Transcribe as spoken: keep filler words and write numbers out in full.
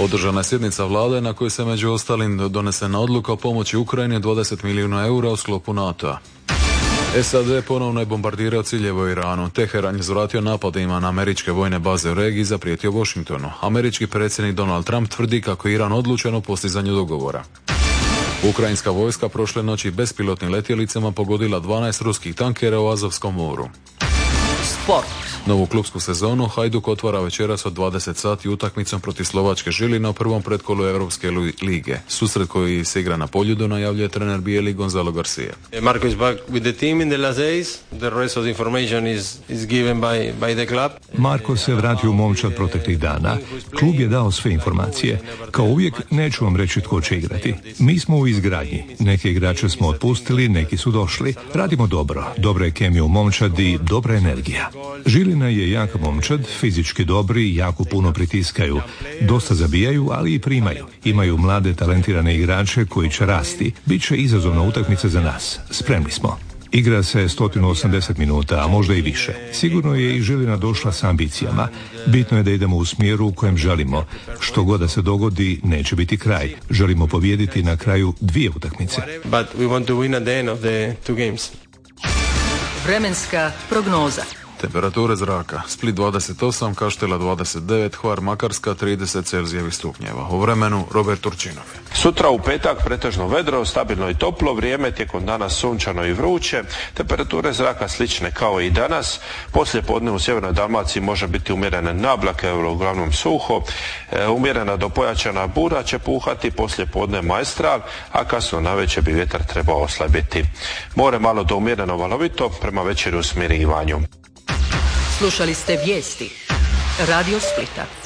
Održana je sjednica vlade na kojoj se među ostalim donesena odluka o pomoći Ukrajini dvadeset milijuna eura u sklopu NATO-a. S A D ponovno je bombardirao ciljeve u Iranu. Teheran je zvratio napadima na američke vojne baze u regiji i zaprijetio Washingtonu. Američki predsjednik Donald Trump tvrdi kako je Iran odlučen u postizanju dogovora. Ukrajinska vojska prošle noći bespilotnim letjelicama pogodila dvanaest ruskih tankera u Azovskom moru. Sport. Novu klupsku sezonu Hajduk otvara večeras od dvadeset sati utakmicom protiv Slovačke Žilina u prvom pretkolu Europske lige. Susret koji se igra na Poljudu najavljuje trener bijeli Gonzalo Garcia. Marko is back with the team in the last days. The rest of the information is is given by by the club. Marko se vratio u momčad proteklih dana. Klub je dao sve informacije. Kao uvijek neću vam reći tko će igrati. Mi smo u izgradnji. Neke igrače smo otpustili, neki su došli. Radimo dobro. Dobra je kemija u momčadi, dobra energija. Žilina je jaka momčad, fizički dobri, jako puno pritiskaju. Dosta zabijaju, ali i primaju. Imaju mlade talentirane igrače koji će rasti. Biće izazovna utakmica za nas. Spremni smo. Igra se sto osamdeset minuta, a možda i više. Sigurno je i Žilina došla s ambicijama. Bitno je da idemo u smjeru u kojem želimo. Što god da se dogodi, neće biti kraj. Želimo pobijediti na kraju dvije utakmice. But we want to win at the end of the two games. Vremenska prognoza. Temperature zraka: Split dvadeset osam, Kaštela dvadeset devet, Hvar Makarska trideset Celzijevih stupnjeva. U vremenu Robert Turčinov. Sutra u petak pretežno vedro, stabilno i toplo vrijeme, tijekom dana sunčano i vruće, temperature zraka slične kao i danas. Poslije podne u sjevernoj Dalmaciji može biti umjerene nablake, uglavnom suho, e, umjerena do pojačana bura će puhati, poslije podne maestral, a kasno navečer bi vjetar trebao oslabiti. More malo do umjereno valovito, prema večeri u smirivanju. Slušali ste vijesti Radio Splita.